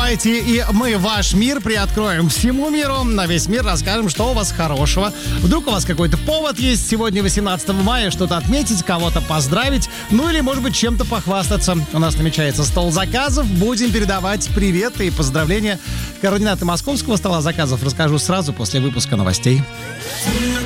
Давайте и мы ваш мир приоткроем всему миру, на весь мир расскажем, что у вас хорошего. Вдруг у вас какой-то повод есть сегодня, 18 мая, что-то отметить, кого-то поздравить, ну или, может быть, чем-то похвастаться. У нас намечается стол заказов, будем передавать приветы и поздравления. Координаты московского стола заказов расскажу сразу после выпуска новостей.